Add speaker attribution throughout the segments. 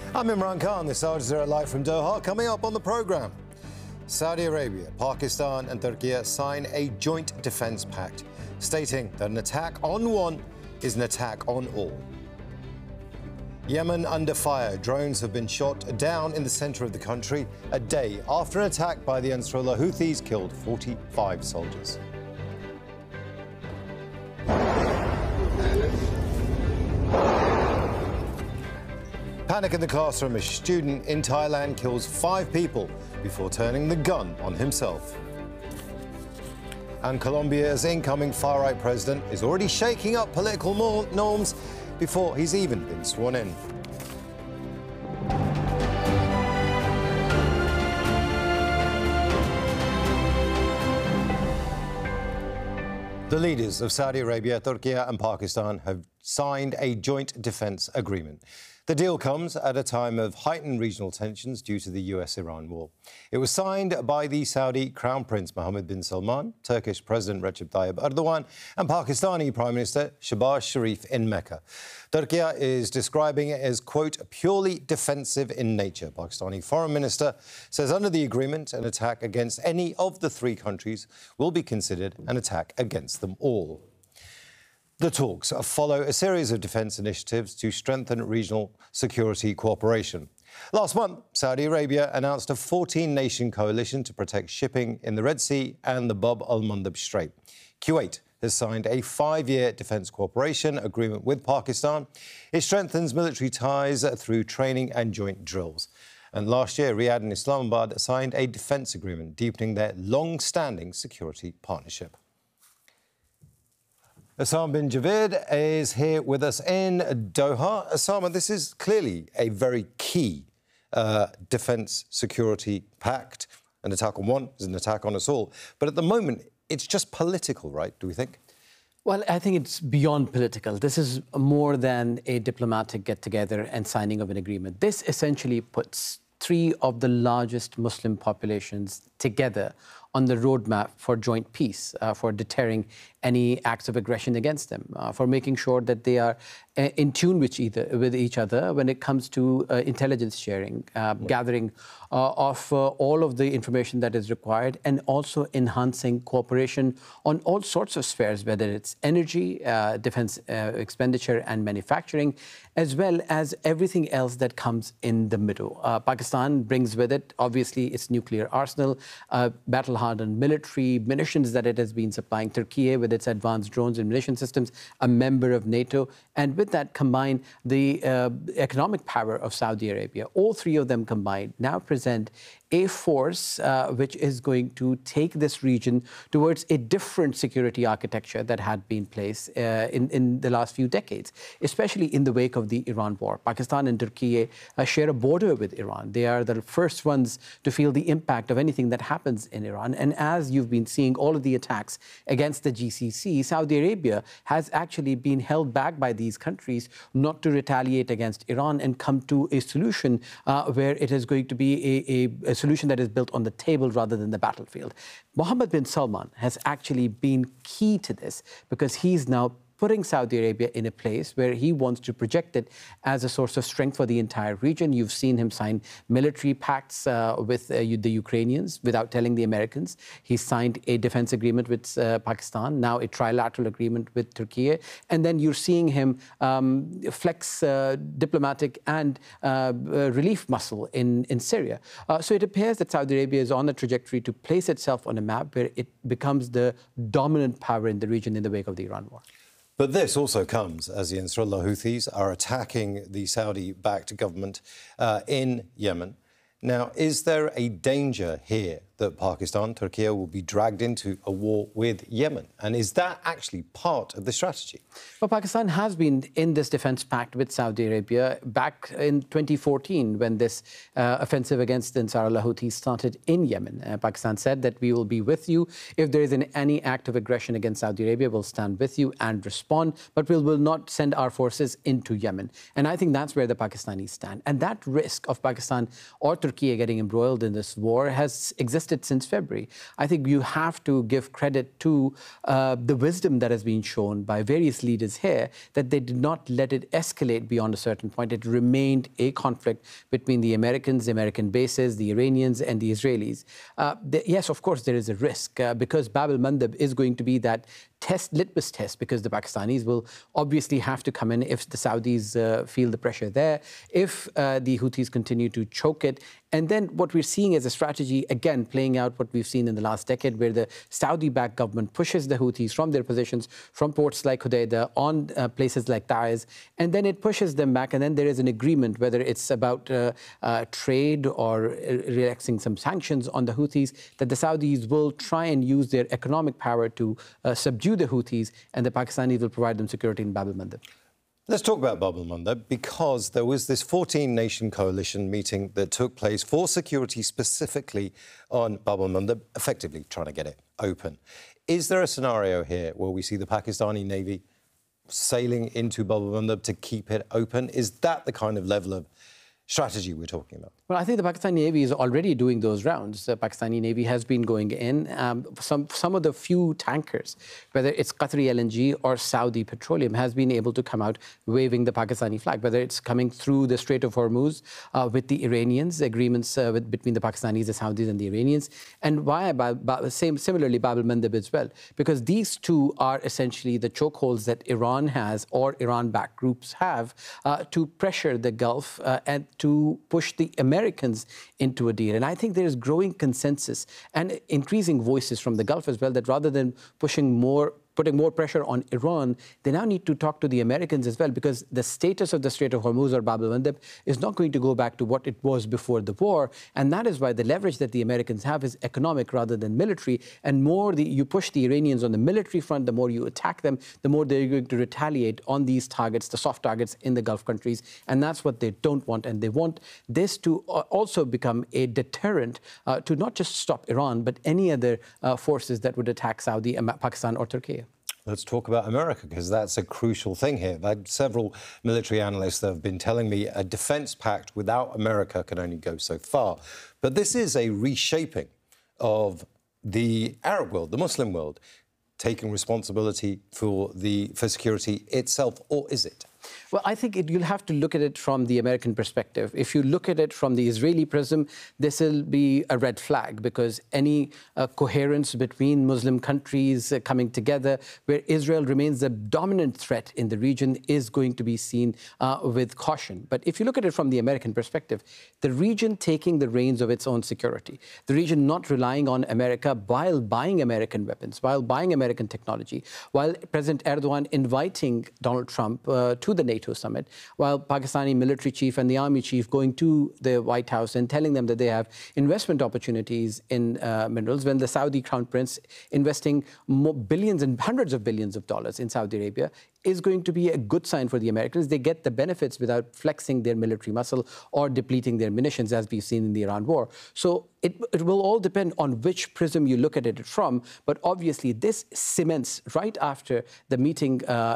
Speaker 1: I'm Imran Khan, this is Al Jazeera live from Doha. Coming up on the programme, Saudi Arabia, Pakistan and Turkey sign a joint defence pact, stating that an attack on one is an attack on all. Yemen under fire. Drones have been shot down in the centre of the country a day after an attack by the Ansarullah Houthis killed 45 soldiers. Panic in the classroom. A student in Thailand kills 5 people before turning the gun on himself. And Colombia's incoming far-right president is already shaking up political norms before he's even been sworn in. The leaders of Saudi Arabia, Turkey and Pakistan have signed a joint defence agreement. The deal comes at a time of heightened regional tensions due to the US-Iran war. It was signed by the Saudi Crown Prince Mohammed bin Salman, Turkish President Recep Tayyip Erdogan and Pakistani Prime Minister Shehbaz Sharif in Mecca. Turkey is describing it as, quote, purely defensive in nature. Pakistani Foreign Minister says under the agreement, an attack against any of the 3 countries will be considered an attack against them all. The talks follow a series of defence initiatives to strengthen regional security cooperation. Last month, Saudi Arabia announced a 14-nation coalition to protect shipping in the Red Sea and the Bab al-Mandab Strait. Kuwait has signed a 5-year defence cooperation agreement with Pakistan. It strengthens military ties through training and joint drills. And last year, Riyadh and Islamabad signed a defence agreement, deepening their long-standing security partnership. Osama bin Javed is here with us in Doha. Osama, this is clearly a very key defence security pact. An attack on one is an attack on us all. But at the moment, it's just political, right, do we think?
Speaker 2: Well, I think it's beyond political. This is more than a diplomatic get-together and signing of an agreement. This essentially puts 3 of the largest Muslim populations together on the roadmap for joint peace, for deterring any acts of aggression against them, for making sure that they are in tune with each other when it comes to intelligence sharing, gathering of all of the information that is required, and also enhancing cooperation on all sorts of spheres, whether it's energy, defense expenditure and manufacturing, as well as everything else that comes in the middle. Pakistan brings with it, obviously, its nuclear arsenal, battle-hardened military, munitions that it has been supplying Turkey with its advanced drones and munition systems, a member of NATO, and with that combined the economic power of Saudi Arabia. All 3 of them combined now present a force which is going to take this region towards a different security architecture that had been placed in the last few decades, especially in the wake of the Iran war. Pakistan and Turkey share a border with Iran. They are the first ones to feel the impact of anything that happens in Iran. And as you've been seeing all of the attacks against the GCC, Saudi Arabia has actually been held back by these countries not to retaliate against Iran and come to a solution where it is going to be a solution that is built on the table rather than the battlefield. Mohammed bin Salman has actually been key to this because he's now putting Saudi Arabia in a place where he wants to project it as a source of strength for the entire region. You've seen him sign military pacts with the Ukrainians without telling the Americans. He signed a defense agreement with Pakistan, now a trilateral agreement with Turkey. And then you're seeing him flex diplomatic and relief muscle in Syria. So it appears that Saudi Arabia is on a trajectory to place itself on a map where it becomes the dominant power in the region in the wake of the Iran war.
Speaker 1: But this also comes as the Ansarullah Houthis are attacking the Saudi-backed government in Yemen. Now, is there a danger here that Pakistan, Turkey, will be dragged into a war with Yemen? And is that actually part of the strategy?
Speaker 2: Well, Pakistan has been in this defense pact with Saudi Arabia back in 2014 when this offensive against the Ansarullah Houthis started in Yemen. Pakistan said that we will be with you. If there is any act of aggression against Saudi Arabia, we'll stand with you and respond, but we will not send our forces into Yemen. And I think that's where the Pakistanis stand. And that risk of Pakistan or Turkey Turkey getting embroiled in this war has existed since February. I think you have to give credit to the wisdom that has been shown by various leaders here, that they did not let it escalate beyond a certain point. It remained a conflict between the Americans, the American bases, the Iranians, and the Israelis. Yes, of course, there is a risk because Bab el-Mandeb is going to be that litmus test, because the Pakistanis will obviously have to come in if the Saudis feel the pressure there, if the Houthis continue to choke it. And then what we're seeing as a strategy, again, playing out what we've seen in the last decade, where the Saudi-backed government pushes the Houthis from their positions, from ports like Hodeidah, on places like Taiz, and then it pushes them back, and then there is an agreement, whether it's about trade or relaxing some sanctions on the Houthis, that the Saudis will try and use their economic power to subdue the Houthis, and the Pakistanis will provide them security in Bab el-Mandeb.
Speaker 1: Let's talk about Bab el-Mandeb, because there was this 14-nation coalition meeting that took place for security specifically on Bab el-Mandeb, effectively trying to get it open. Is there a scenario here where we see the Pakistani Navy sailing into Bab el-Mandeb to keep it open? Is that the kind of level of strategy we're talking about?
Speaker 2: Well, I think the Pakistani Navy is already doing those rounds. The Pakistani Navy has been going in. Some of the few tankers, whether it's Qatari LNG or Saudi Petroleum, has been able to come out waving the Pakistani flag, whether it's coming through the Strait of Hormuz with the Iranians, agreements between the Pakistanis, the Saudis and the Iranians, and similarly Bab el-Mandeb as well, because these two are essentially the chokeholds that Iran has, or Iran-backed groups have, to pressure the Gulf and to push the Americans into a deal. And I think there is growing consensus and increasing voices from the Gulf as well, that rather than putting more pressure on Iran, they now need to talk to the Americans as well, because the status of the Strait of Hormuz or Bab el-Mandeb is not going to go back to what it was before the war. And that is why the leverage that the Americans have is economic rather than military. And more you push the Iranians on the military front, the more you attack them, the more they're going to retaliate on these targets, the soft targets in the Gulf countries. And that's what they don't want. And they want this to also become a deterrent to not just stop Iran, but any other forces that would attack Saudi, Pakistan or Turkey.
Speaker 1: Let's talk about America, because that's a crucial thing here. I've had several military analysts that have been telling me a defence pact without America can only go so far. But this is a reshaping of the Arab world, the Muslim world, taking responsibility for security itself, or is it?
Speaker 2: Well, I think you'll have to look at it from the American perspective. If you look at it from the Israeli prism, this will be a red flag, because any coherence between Muslim countries coming together, where Israel remains the dominant threat in the region, is going to be seen with caution. But if you look at it from the American perspective, the region taking the reins of its own security, the region not relying on America while buying American weapons, while buying American technology, while President Erdogan inviting Donald Trump to the NATO summit, while Pakistani military chief and the army chief going to the White House and telling them that they have investment opportunities in minerals, when the Saudi Crown Prince investing billions and hundreds of billions of dollars in Saudi Arabia, is going to be a good sign for the Americans. They get the benefits without flexing their military muscle or depleting their munitions, as we've seen in the Iran war. So it will all depend on which prism you look at it from. But obviously, this cements, right after the meeting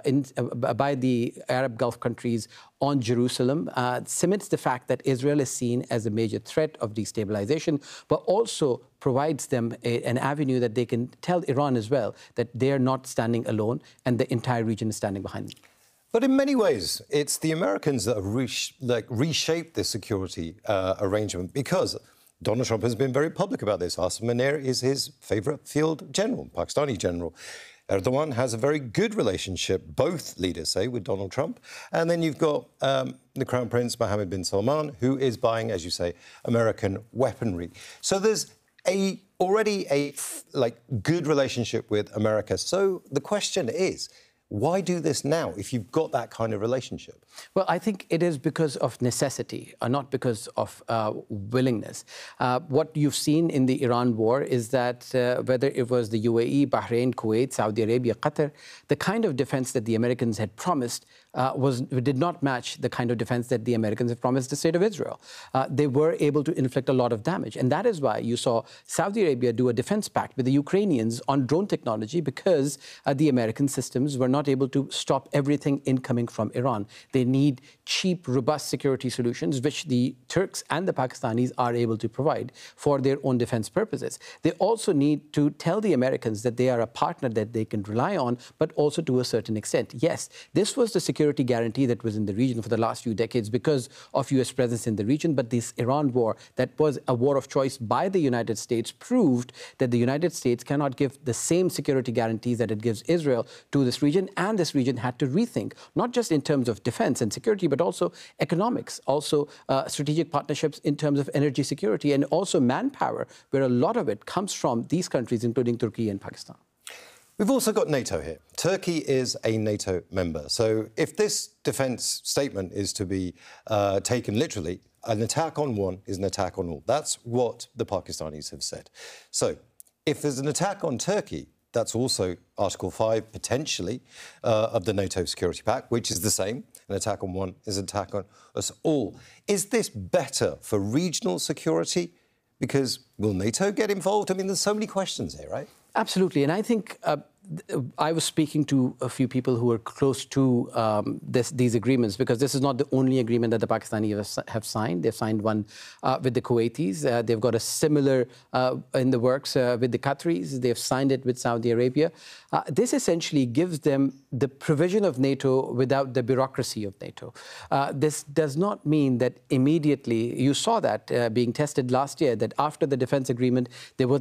Speaker 2: by the Arab Gulf countries on Jerusalem, cements the fact that Israel is seen as a major threat of destabilization, but also provides them an avenue that they can tell Iran as well that they are not standing alone and the entire region is standing behind them.
Speaker 1: But in many ways, it's the Americans that have reshaped this security arrangement, because Donald Trump has been very public about this. Asim Munir is his favourite field general, Pakistani general. Erdogan has a very good relationship, both leaders say, with Donald Trump. And then you've got the Crown Prince, Mohammed bin Salman, who is buying, as you say, American weaponry. So there's already a good relationship with America. So the question is, why do this now if you've got that kind of relationship?
Speaker 2: Well, I think it is because of necessity, not because of willingness. What you've seen in the Iran war is that whether it was the UAE, Bahrain, Kuwait, Saudi Arabia, Qatar, the kind of defense that the Americans had promised did not match the kind of defense that the Americans have promised the state of Israel. They were able to inflict a lot of damage. And that is why you saw Saudi Arabia do a defense pact with the Ukrainians on drone technology, because the American systems were not able to stop everything incoming from Iran. They need cheap, robust security solutions, which the Turks and the Pakistanis are able to provide for their own defense purposes. They also need to tell the Americans that they are a partner that they can rely on, but also to a certain extent. Yes, this was the security guarantee that was in the region for the last few decades because of U.S. presence in the region. But this Iran war, that was a war of choice by the United States, proved that the United States cannot give the same security guarantees that it gives Israel to this region. And this region had to rethink, not just in terms of defense and security, but also economics, also strategic partnerships in terms of energy security, and also manpower, where a lot of it comes from these countries, including Turkey and Pakistan.
Speaker 1: We've also got NATO here. Turkey is a NATO member. So if this defence statement is to be taken literally, an attack on one is an attack on all. That's what the Pakistanis have said. So if there's an attack on Turkey, that's also Article 5, potentially, of the NATO Security Pact, which is the same. An attack on one is an attack on us all. Is this better for regional security? Because will NATO get involved? I mean, there's so many questions here, right?
Speaker 2: Absolutely. And I think I was speaking to a few people who are close to these agreements, because this is not the only agreement that the Pakistanis have signed. They've signed one with the Kuwaitis. They've got a similar in the works with the Qataris. They've signed it with Saudi Arabia. This essentially gives them the provision of NATO without the bureaucracy of NATO. This does not mean that immediately, you saw that being tested last year, that after the defense agreement, there was